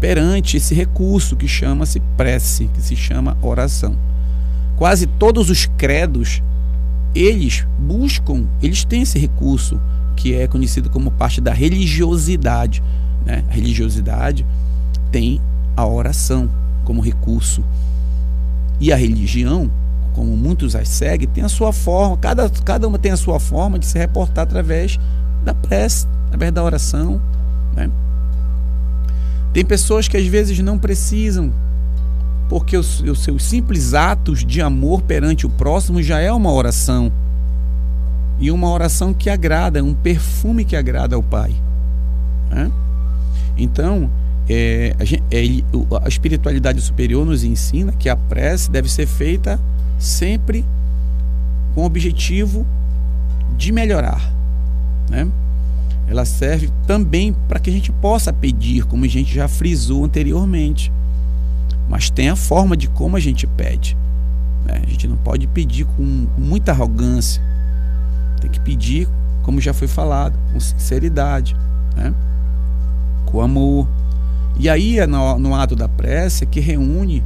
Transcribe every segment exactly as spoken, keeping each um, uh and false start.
perante esse recurso que chama-se prece, que se chama oração. Quase todos os credos, eles buscam, eles têm esse recurso que é conhecido como parte da religiosidade, né? A religiosidade tem a oração como recurso, e a religião, como muitos as seguem, tem a sua forma, cada, cada uma tem a sua forma de se reportar através da prece, através da oração, né? Tem pessoas que às vezes não precisam, porque os, os seus simples atos de amor perante o próximo já é uma oração, e uma oração que agrada, um perfume que agrada ao Pai, né? Então, é, a, gente, é, a espiritualidade superior nos ensina que a prece deve ser feita sempre com o objetivo de melhorar, né? Ela serve também para que a gente possa pedir, como a gente já frisou anteriormente, mas tem a forma de como a gente pede, né? A gente não pode pedir com, com muita arrogância, tem que pedir, como já foi falado, com sinceridade, né? Com amor. E aí é no, no ato da prece que reúne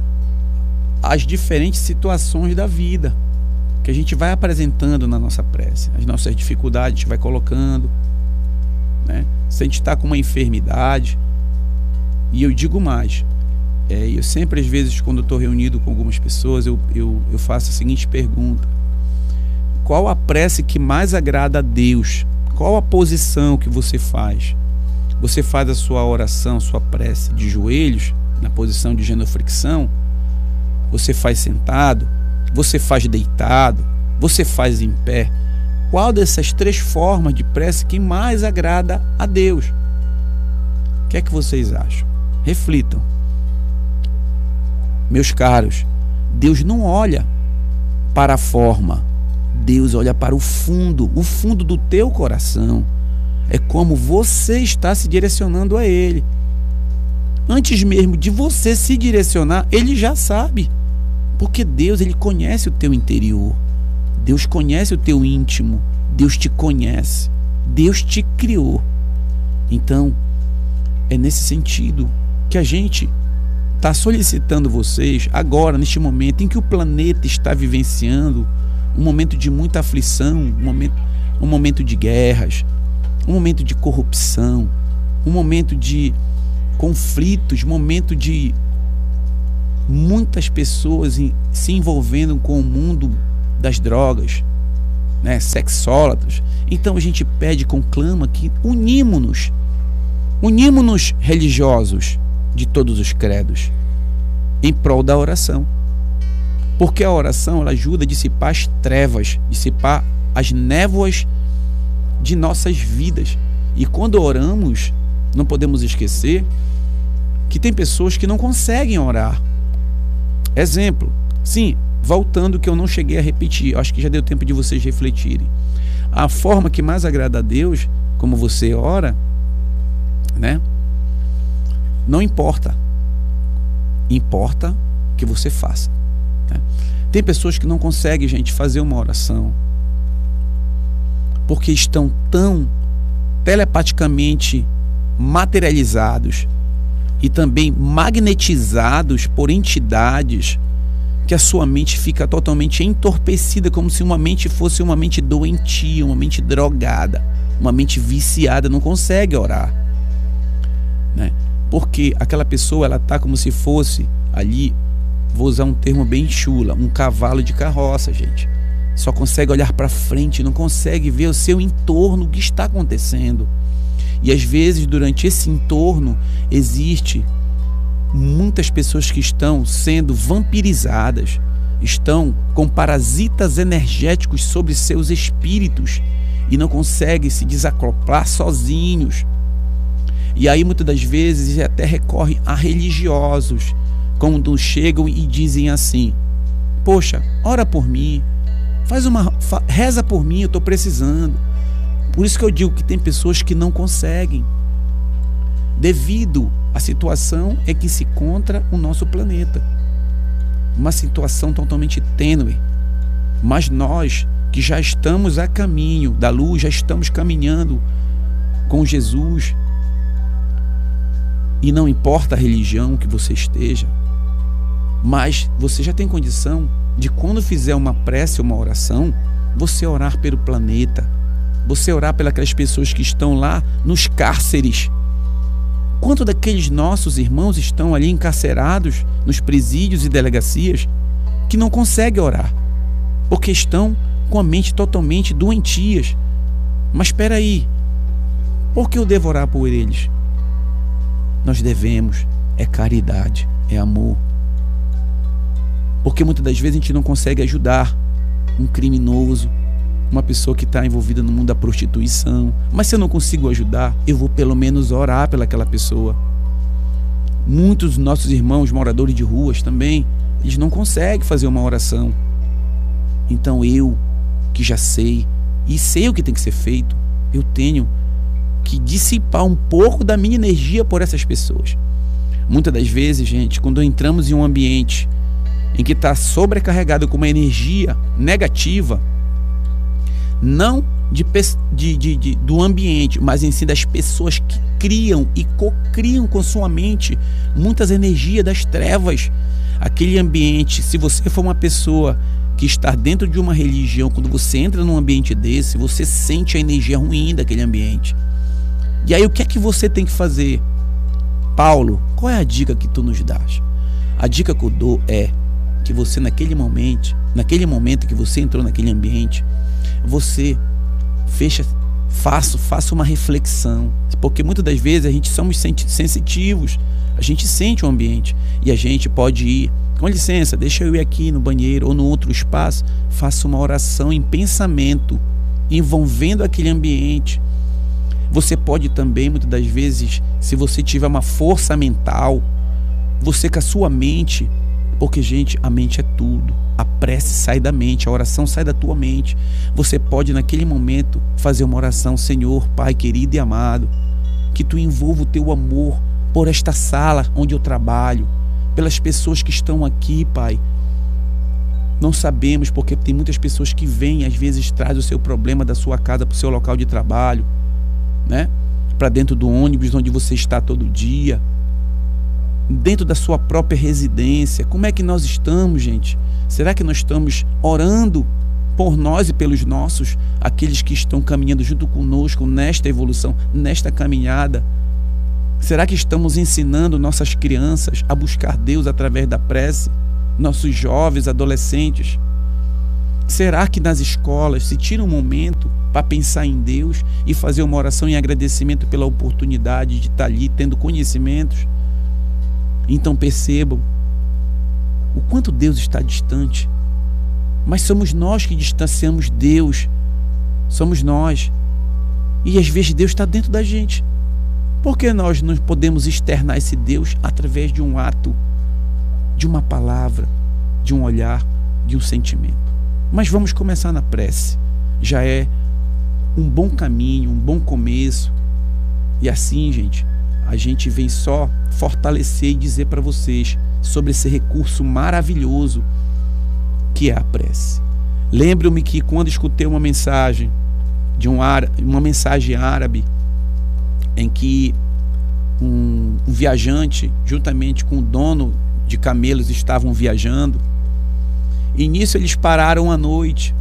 as diferentes situações da vida que a gente vai apresentando na nossa prece, as nossas dificuldades a gente vai colocando, né? Se a gente está com uma enfermidade, e eu digo mais, é, eu sempre às vezes quando estou reunido com algumas pessoas eu, eu, eu faço a seguinte pergunta: qual a prece que mais agrada a Deus? Qual a posição que você faz? Você faz a sua oração, sua prece de joelhos, na posição de genuflexão? Você faz sentado? Você faz deitado? Você faz em pé? Qual dessas três formas de prece que mais agrada a Deus? O que é que vocês acham? Reflitam. Meus caros, Deus não olha para a forma, Deus olha para o fundo, o fundo do teu coração. É como você está se direcionando a Ele. Antes mesmo de você se direcionar, Ele já sabe. Porque Deus, Ele conhece o teu interior. Deus conhece o teu íntimo. Deus te conhece. Deus te criou. Então, é nesse sentido que a gente está solicitando vocês, agora, neste momento em que o planeta está vivenciando um momento de muita aflição, um momento, um momento de guerras, um momento de corrupção, um momento de conflitos, um momento de muitas pessoas se envolvendo com o mundo das drogas, né, sexólatras. Então a gente pede, conclama que unimos-nos, unimos-nos religiosos de todos os credos em prol da oração, porque a oração ela ajuda a dissipar as trevas, dissipar as névoas de nossas vidas. E quando oramos, não podemos esquecer que tem pessoas que não conseguem orar. Exemplo, sim, voltando que eu não cheguei a repetir, acho que já deu tempo de vocês refletirem. A forma que mais agrada a Deus, como você ora, né? Não importa. Importa que você faça, né? Tem pessoas que não conseguem, gente, fazer uma oração porque estão tão telepaticamente materializados e também magnetizados por entidades que a sua mente fica totalmente entorpecida, como se uma mente fosse uma mente doentia, uma mente drogada, uma mente viciada, não consegue orar, né? Porque aquela pessoa, ela está como se fosse ali, vou usar um termo bem chula, um cavalo de carroça, gente. Só consegue olhar para frente, não consegue ver o seu entorno, o que está acontecendo. E às vezes, durante esse entorno, existe muitas pessoas que estão sendo vampirizadas, estão com parasitas energéticos sobre seus espíritos e não conseguem se desacoplar sozinhos. E aí muitas das vezes até recorrem a religiosos, quando chegam e dizem assim: poxa, ora por mim, faz uma, reza por mim, eu estou precisando. Por isso que eu digo que tem pessoas que não conseguem, devido à situação em que se encontra o nosso planeta, uma situação totalmente tênue. Mas nós que já estamos a caminho da luz, já estamos caminhando com Jesus, e não importa a religião que você esteja, mas você já tem condição de, quando fizer uma prece, uma oração, você orar pelo planeta, você orar pelas pessoas que estão lá nos cárceres. Quanto daqueles nossos irmãos estão ali encarcerados nos presídios e delegacias que não conseguem orar, porque estão com a mente totalmente doentias. Mas espera aí, por que eu devo orar por eles? Nós devemos, é caridade, é amor. Porque muitas das vezes a gente não consegue ajudar um criminoso, uma pessoa que está envolvida no mundo da prostituição. Mas se eu não consigo ajudar, eu vou pelo menos orar pelaquela pessoa. Muitos dos nossos irmãos moradores de ruas também, eles não conseguem fazer uma oração. Então eu, que já sei, e sei o que tem que ser feito, eu tenho que dissipar um pouco da minha energia por essas pessoas. Muitas das vezes, gente, quando entramos em um ambiente em que está sobrecarregado com uma energia negativa, não de, de, de, de, do ambiente, mas em si das pessoas que criam e co-criam com sua mente muitas energias das trevas. Aquele ambiente, se você for uma pessoa que está dentro de uma religião, quando você entra num ambiente desse, você sente a energia ruim daquele ambiente. E aí o que é que você tem que fazer? Paulo, qual é a dica que tu nos dás? A dica que eu dou é que você naquele momento, naquele momento que você entrou naquele ambiente, você fecha, faça, faça uma reflexão, porque muitas das vezes a gente somos sensitivos, a gente sente o ambiente e a gente pode ir, com licença, deixa eu ir aqui no banheiro ou no outro espaço, faça uma oração em pensamento, envolvendo aquele ambiente. Você pode também, muitas das vezes, se você tiver uma força mental, você com a sua mente, porque, gente, a mente é tudo. A prece sai da mente, a oração sai da tua mente. Você pode, naquele momento, fazer uma oração: Senhor, Pai querido e amado, que tu envolva o teu amor por esta sala onde eu trabalho, pelas pessoas que estão aqui, Pai. Não sabemos, porque tem muitas pessoas que vêm, às vezes traz o seu problema da sua casa para o seu local de trabalho, né? Para dentro do ônibus onde você está todo dia, dentro da sua própria residência. Como é que nós estamos, gente? Será que nós estamos orando por nós e pelos nossos, aqueles que estão caminhando junto conosco nesta evolução, nesta caminhada? Será que estamos ensinando nossas crianças a buscar Deus através da prece? Nossos jovens, adolescentes? Será que nas escolas se tira um momento para pensar em Deus e fazer uma oração em agradecimento pela oportunidade de estar ali tendo conhecimentos? Então percebam o quanto Deus está distante. Mas somos nós que distanciamos Deus. Somos nós. E às vezes Deus está dentro da gente. Por que nós não podemos externar esse Deus através de um ato, de uma palavra, de um olhar, de um sentimento? Mas vamos começar na prece. Já é um bom caminho, um bom começo. E assim, gente, a gente vem só fortalecer e dizer para vocês sobre esse recurso maravilhoso que é a prece. Lembro-me que quando escutei uma mensagem de um árabe, uma mensagem árabe, em que um, um viajante, juntamente com o dono de camelos, estavam viajando, e nisso eles pararam à noite,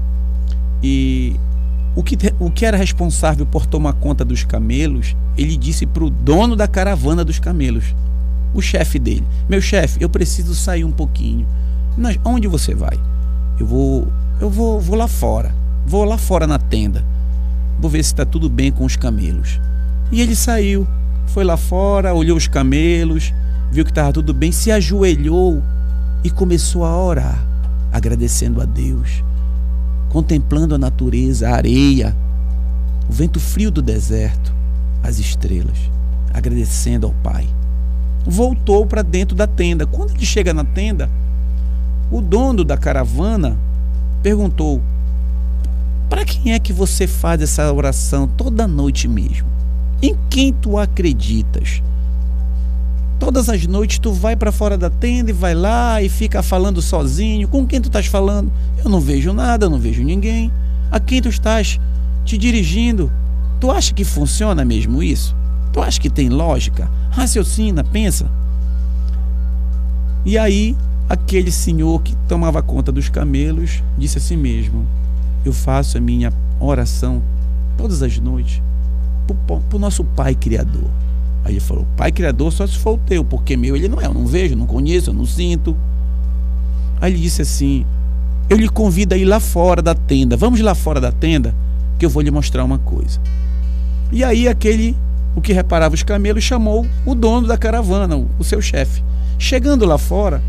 e o que, o que era responsável por tomar conta dos camelos, ele disse para o dono da caravana dos camelos, o chefe dele: meu chefe, eu preciso sair um pouquinho. Mas onde você vai? Eu vou, eu vou, vou lá fora, vou lá fora na tenda, vou ver se está tudo bem com os camelos. E ele saiu, foi lá fora, olhou os camelos, viu que estava tudo bem, se ajoelhou e começou a orar, agradecendo a Deus, contemplando a natureza, a areia, o vento frio do deserto, as estrelas, agradecendo ao Pai. Voltou para dentro da tenda. Quando ele chega na tenda, o dono da caravana perguntou: para quem é que você faz essa oração toda noite mesmo? Em quem tu acreditas? Todas as noites tu vai para fora da tenda e vai lá e fica falando sozinho. Com quem tu estás falando? Eu não vejo nada, eu não vejo ninguém. A quem tu estás te dirigindo? Tu acha que funciona mesmo isso? Tu acha que tem lógica? raciocina, pensa. E aí, aquele senhor que tomava conta dos camelos disse a si mesmo: eu faço a minha oração todas as noites para o nosso Pai Criador. Aí ele falou: Pai Criador só se for o teu, porque meu ele não é, eu não vejo, não conheço, eu não sinto. Aí ele disse assim: eu lhe convido a ir lá fora da tenda, vamos lá fora da tenda, que eu vou lhe mostrar uma coisa. E aí aquele, o que reparava os camelos, chamou o dono da caravana, o seu chefe. Chegando lá fora,